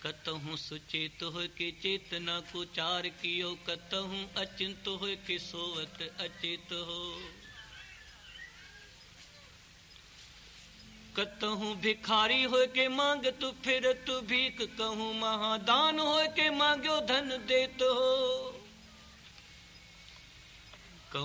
कतहु सुचेत हो के चेतना को चार कियो, कतहु अचिंत हो के सोवत अचेत हो। कतहु भिखारी हो के मांग तू फिर तू भीख, कहूँ महादान हो के मांग्यो धन देत हो।